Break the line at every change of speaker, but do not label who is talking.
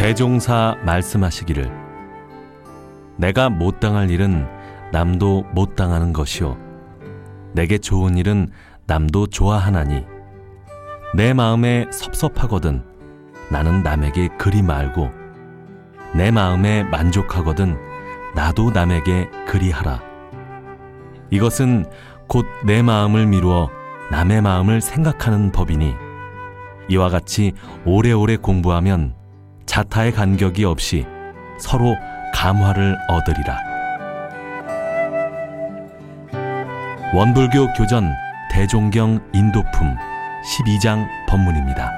대종사 말씀하시기를 내가 못 당할 일은 남도 못 당하는 것이요 내게 좋은 일은 남도 좋아하나니 내 마음에 섭섭하거든 나는 남에게 그리 말고 내 마음에 만족하거든 나도 남에게 그리 하라. 이것은 곧 내 마음을 미루어 남의 마음을 생각하는 법이니 이와 같이 오래오래 공부하면 자타의 간격이 없이 서로 감화를 얻으리라. 원불교 교전 대종경 인도품 12장 법문입니다.